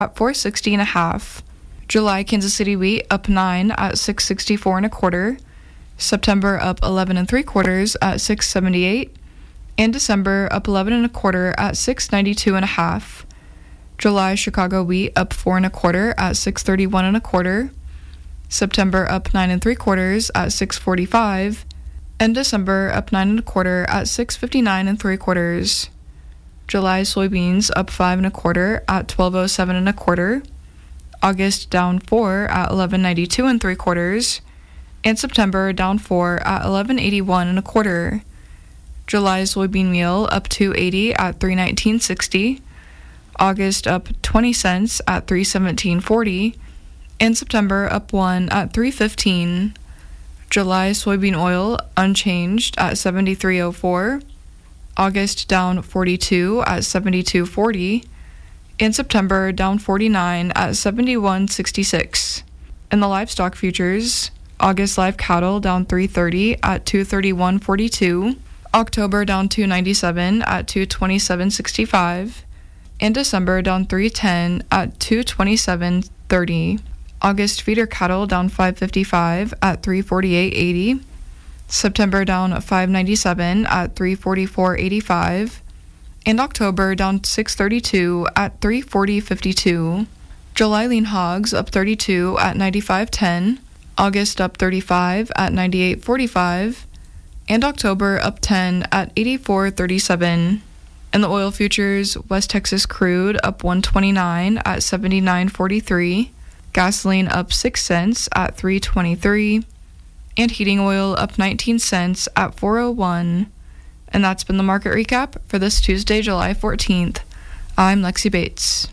at $4.60.5. July Kansas City wheat up 9 at $6.64.25. September up 11 3/4 at $6.78. And December up 11 1/4 at $6.92.5. July Chicago wheat up 4 1/4 at $6.31 1/4. September up 9 3/4 at $6.45. And December up 9 1/4 at $6.59 3/4. July soybeans up 5 1/4 at $12.07 1/4. August down 4 at $11.92 3/4. And September down 4 at $11.81 1/4. July soybean meal up $2.80 at $3.19.60. August up 20 cents at $3.17.40. And September up 1 at $3.15. July soybean oil unchanged at $73.04. August down 42 at $72.40. And September down 49 at $71.66. In the livestock futures, August live cattle down 330 at $231.42. October down 297 at $227.65. And December down 310 at $227.30. August feeder cattle down 555 at $348.80. September down 597 at $344.85. And October down 632 at $340.52. July lean hogs up 32 at $95.10. August up 35 at $98.45. And October up 10 at $84.37. In the oil futures, West Texas crude up $1.29 at $79.43. Gasoline up 6 cents at $3.23. And heating oil up 19 cents at $4.01. And that's been the market recap for this Tuesday, July 14th. I'm Lexi Bates.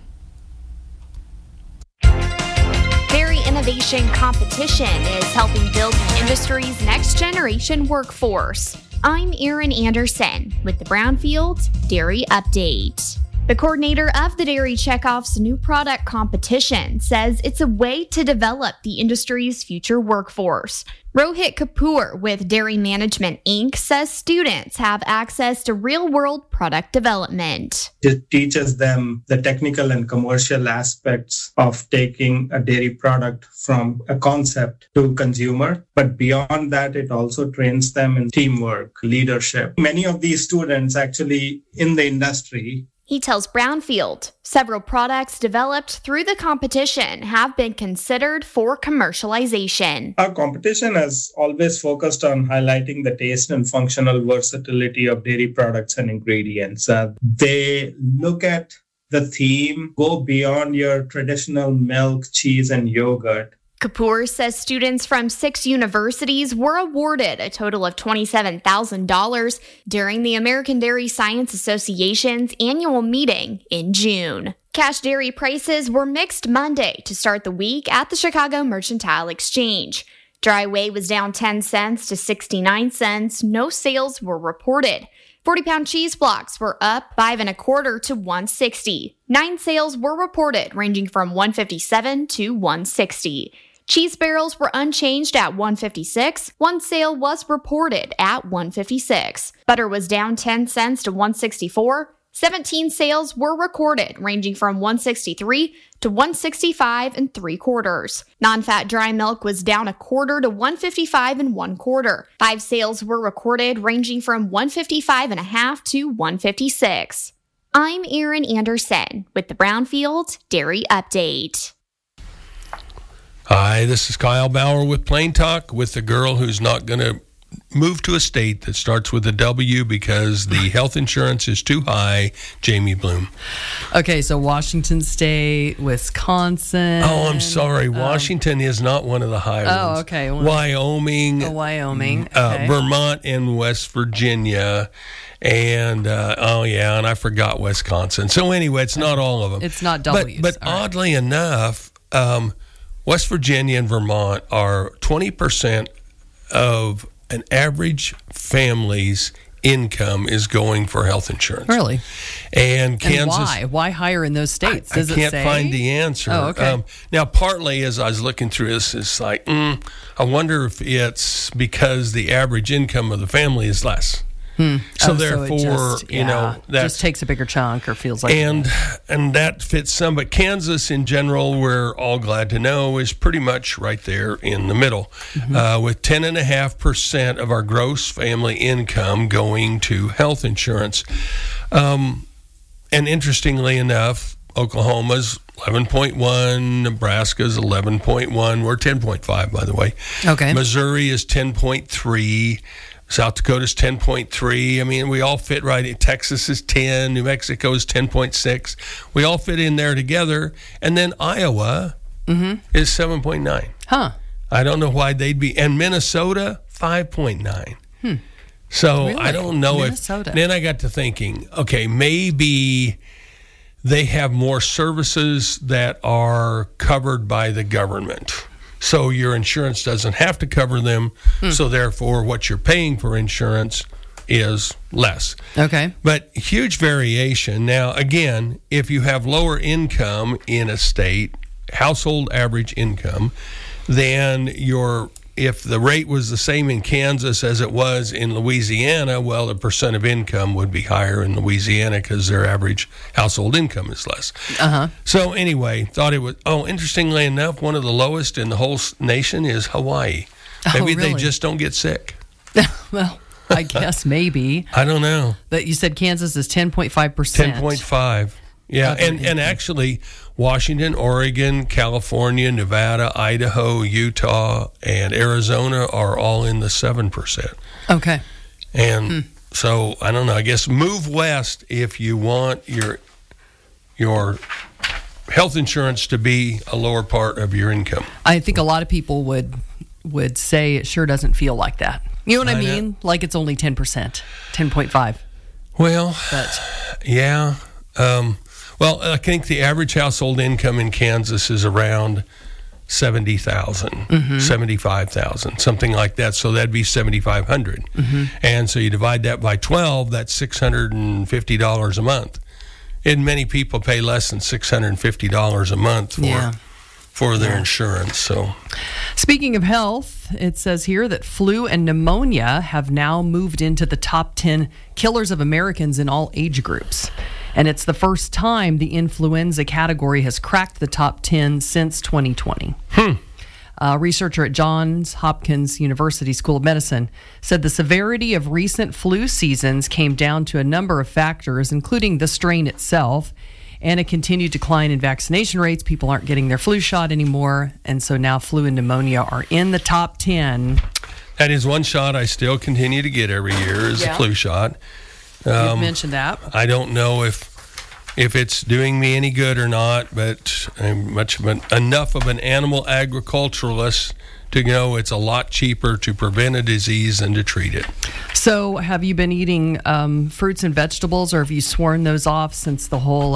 Dairy Innovation Competition is helping build the industry's next generation workforce. I'm Erin Anderson with the Brownfield Dairy Update. The coordinator of the Dairy Checkoff's new product competition says it's a way to develop the industry's future workforce. Rohit Kapoor with Dairy Management Inc. says students have access to real-world product development. It teaches them the technical and commercial aspects of taking a dairy product from a concept to consumer. But beyond that, it also trains them in teamwork, leadership. Many of these students actually in the industry. He tells Brownfield several products developed through the competition have been considered for commercialization. Our competition has always focused on highlighting the taste and functional versatility of dairy products and ingredients. They look at the theme, go beyond your traditional milk, cheese, and yogurt. Kapoor says students from 6 universities were awarded a total of $27,000 during the American Dairy Science Association's annual meeting in June. Cash dairy prices were mixed Monday to start the week at the Chicago Mercantile Exchange. Dry whey was down 10 cents to 69 cents. No sales were reported. 40-pound cheese blocks were up 5 1/4 to $1.60. 9 sales were reported, ranging from $1.57 to $1.60. Cheese barrels were unchanged at $1.56. 1 sale was reported at $1.56. Butter was down 10 cents to $1.64. 17 sales were recorded, ranging from $1.63 to $1.65 3/4. Non-fat dry milk was down 1/4 to $1.55 1/4. 5 sales were recorded, ranging from $1.55 1/2 to $1.56. I'm Erin Anderson with the Brownfield Dairy Update. Hi, this is Kyle Bauer with Plain Talk, with the girl who's not going to move to a state that starts with a W because the health insurance is too high, Jamie Bloom. Okay, so Washington State, Wisconsin. Oh, I'm sorry. Washington is not one of the high ones. Oh, okay. Wyoming. Wyoming. Okay. Vermont and West Virginia. And, and I forgot Wisconsin. So anyway, it's not all of them. It's not W's. But oddly enough, West Virginia and Vermont are 20% of an average family's income is going for health insurance. Really? And Kansas. And why higher in those states? I can't find the answer. Oh, okay. Now, partly as I was looking through this, it's like, I wonder if it's because the average income of the family is less. So it therefore, just, that just takes a bigger chunk or feels like and that fits some. But Kansas in general, we're all glad to know, is pretty much right there in the middle, with 10.5% of our gross family income going to health insurance. And interestingly enough, Oklahoma's 11.1, Nebraska's 11.1. We're 10.5, by the way. Okay. Missouri is 10.3. South Dakota's 10.3. I mean, we all fit right in. Texas is 10. New Mexico is 10.6. We all fit in there together. And then Iowa is 7.9. Huh. I don't know why they'd be. And Minnesota, 5.9. So Really? I don't know Minnesota. if. Then I got to thinking, okay, maybe they have more services that are covered by the government. So your insurance doesn't have to cover them. So therefore, what you're paying for insurance is less. Okay. But huge variation. Now, again, if you have lower income in a state, household average income, then if the rate was the same in Kansas as it was in Louisiana, well, the percent of income would be higher in Louisiana because their average household income is less. So anyway, thought it was, interestingly enough, one of the lowest in the whole nation is Hawaii. Maybe they really? just don't get sick. Well, I guess maybe. I don't know. But you said Kansas is 10.5%. 10.5. Yeah, and actually, Washington, Oregon, California, Nevada, Idaho, Utah, and Arizona are all in the 7%. Okay. And so, I don't know, I guess move west if you want your health insurance to be a lower part of your income. I think a lot of people would say it sure doesn't feel like that. You know what I mean? Like it's only 10%, 10.5. Well, But yeah. Well, I think the average household income in Kansas is around 70,000, 75,000, something like that. So that'd be 7,500. And so you divide that by 12, that's $650 a month. And many people pay less than $650 a month for their insurance. So, speaking of health, it says here that flu and pneumonia have now moved into the top 10 killers of Americans in all age groups. And it's the first time the influenza category has cracked the top 10 since 2020. A researcher at Johns Hopkins University School of Medicine said the severity of recent flu seasons came down to a number of factors, including the strain itself and a continued decline in vaccination rates. People aren't getting their flu shot anymore. And so now flu and pneumonia are in the top 10. that is one shot I still continue to get every year is the flu shot. You've mentioned that. I don't know if it's doing me any good or not, but I'm enough of an animal agriculturalist to know it's a lot cheaper to prevent a disease than to treat it. So have you been eating fruits and vegetables, or have you sworn those off since the whole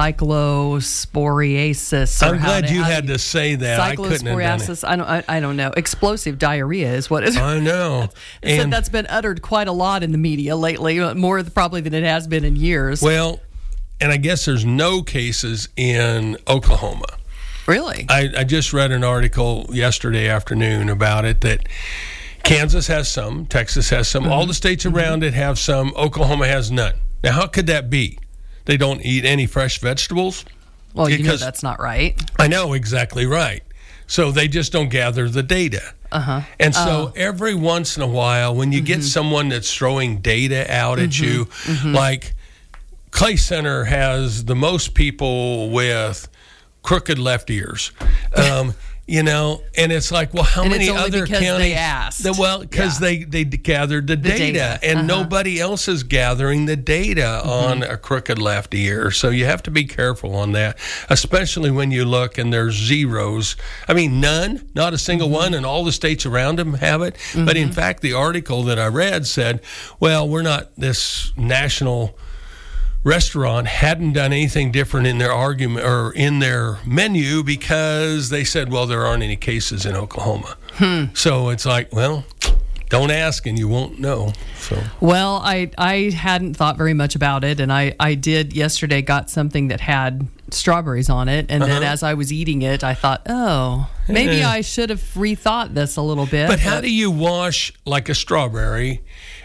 cyclosporiasis? I'm glad you had to say that. I couldn't have done it. I don't know. Explosive diarrhea is what it is. I know. And that's been uttered quite a lot in the media lately, more probably than it has been in years. Well, and I guess there's no cases in Oklahoma. Really? I just read an article yesterday afternoon about it that Kansas has some, Texas has some, all the states around it have some, Oklahoma has none. Now, how could that be? They don't eat any fresh vegetables? Well, you know that's not right. I know, exactly right. So they just don't gather the data. And so every once in a while, when you get someone that's throwing data out at you, like Clay Center has the most people with crooked left ears, you know, and it's like, well, how many other counties? They asked. Well, because they gathered the data, and nobody else is gathering the data on a crooked left ear. So you have to be careful on that, especially when you look and there's zeros. I mean, none, not a single one, and all the states around them have it. But in fact, the article that I read said, well, we're not this national restaurant hadn't done anything different in their argument or in their menu because they said, well, there aren't any cases in Oklahoma. So it's like, well, don't ask and you won't know. So well, I hadn't thought very much about it, and I did yesterday got something that had strawberries on it, and then as I was eating it, I thought, oh, maybe I should have rethought this a little bit. But how do you wash like a strawberry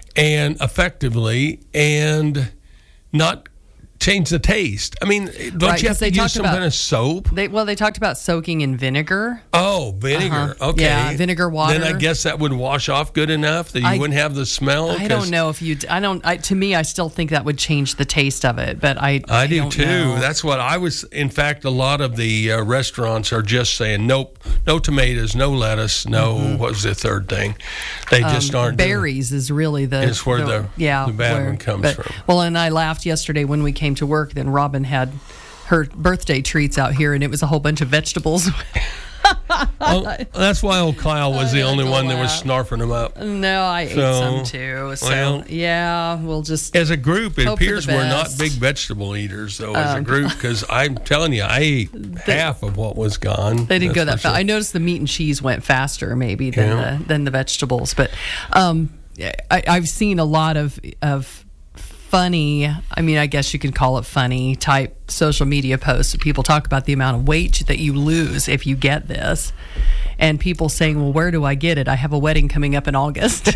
and effectively and not change the taste. I mean, don't you have to use some kind of soap? They talked about soaking in vinegar. Oh, vinegar. Okay. Yeah, vinegar water. Then I guess that would wash off good enough that you wouldn't have the smell. I don't know if you. To me, I still think that would change the taste of it, but I do don't too. know. That's what I was. In fact, a lot of the restaurants are just saying nope, no tomatoes, no lettuce, no. What was the third thing? They just aren't. Berries is really is where the bad one comes from. Well, and I laughed yesterday when we came to work. Then Robin had her birthday treats out here, and it was a whole bunch of vegetables. Well, that's why old Kyle was the only one that was snarfing them up. No, I ate some too. So we'll just as a group, it appears we're not big vegetable eaters though. As a group, because I'm telling you, I ate half of what was gone. They didn't go that fast. I noticed the meat and cheese went faster, maybe than the vegetables. But I've seen a lot of funny, I mean, I guess you could call it funny type social media posts. People talk about the amount of weight that you lose if you get this. And people saying, well, where do I get it? I have a wedding coming up in August.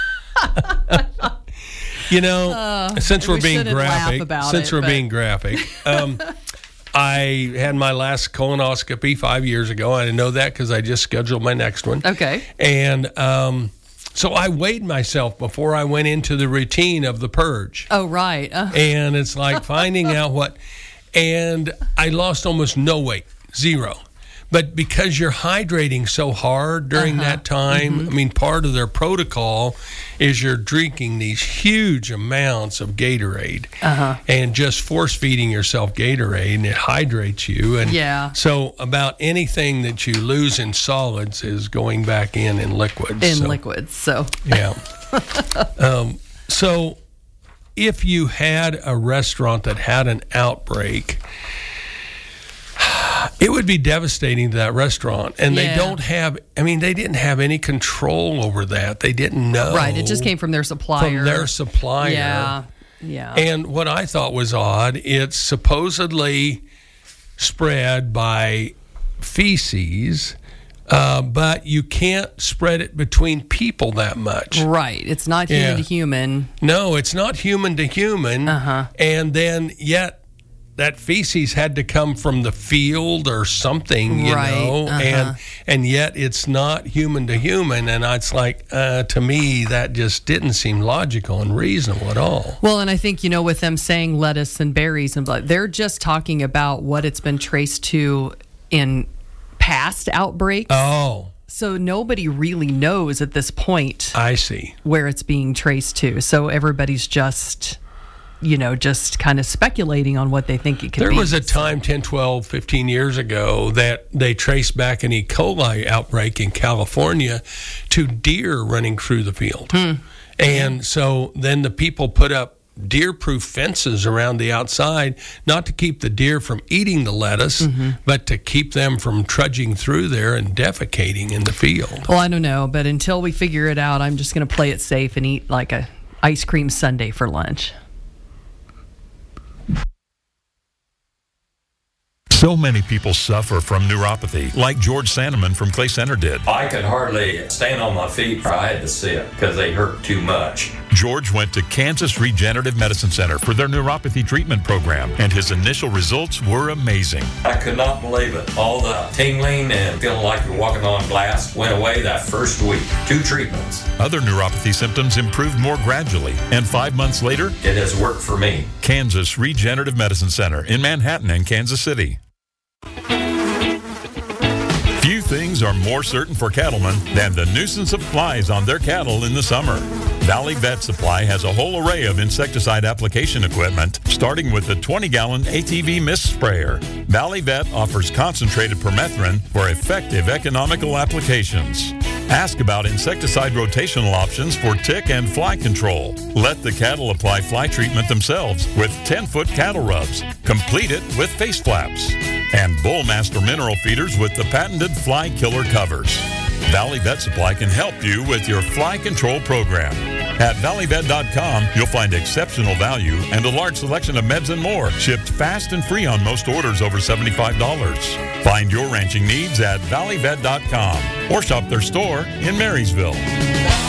Since we're being graphic, I had my last colonoscopy 5 years ago. I didn't know that because I just scheduled my next one. Okay. And, so I weighed myself before I went into the routine of the purge. Oh, right. And it's like finding out and I lost almost no weight, 0. But because you're hydrating so hard during that time, I mean, part of their protocol is you're drinking these huge amounts of Gatorade and just force feeding yourself Gatorade, and it hydrates you. And so about anything that you lose in solids is going back in liquids. So yeah. So if you had a restaurant that had an outbreak, it would be devastating to that restaurant. And they didn't have any control over that. They didn't know. Right, it just came from their supplier. Yeah. And what I thought was odd, it's supposedly spread by feces, but you can't spread it between people that much. Right, it's not human to human. No, it's not human to human. And then yet, that feces had to come from the field or something, you know, and yet it's not human to human. And it's like, to me, that just didn't seem logical and reasonable at all. Well, and I think, with them saying lettuce and berries, and they're just talking about what it's been traced to in past outbreaks. Oh. So nobody really knows at this point. I see. Where it's being traced to. So everybody's just kind of speculating on what they think it could be. There was a time 10, 12, 15 years ago that they traced back an E. coli outbreak in California to deer running through the field. And so then the people put up deer-proof fences around the outside, not to keep the deer from eating the lettuce, but to keep them from trudging through there and defecating in the field. Well, I don't know, but until we figure it out, I'm just going to play it safe and eat like a ice cream sundae for lunch. So many people suffer from neuropathy, like George Sandeman from Clay Center did. I could hardly stand on my feet, or I had to sit because they hurt too much. George went to Kansas Regenerative Medicine Center for their neuropathy treatment program, and his initial results were amazing. I could not believe it. All the tingling and feeling like you're walking on glass went away that first week. 2 treatments. Other neuropathy symptoms improved more gradually, and 5 months later, it has worked for me. Kansas Regenerative Medicine Center in Manhattan and Kansas City. Few things are more certain for cattlemen than the nuisance of flies on their cattle in the summer. Valley Vet Supply has a whole array of insecticide application equipment, starting with the 20-gallon ATV mist sprayer. Valley Vet offers concentrated permethrin for effective economical applications. Ask about insecticide rotational options for tick and fly control. Let the cattle apply fly treatment themselves with 10-foot cattle rubs. Complete it with face flaps. And Bullmaster mineral feeders with the patented fly killer covers. Valley Vet Supply can help you with your fly control program. At valleyvet.com, you'll find exceptional value and a large selection of meds and more, shipped fast and free on most orders over $75. Find your ranching needs at valleyvet.com or shop their store in Marysville.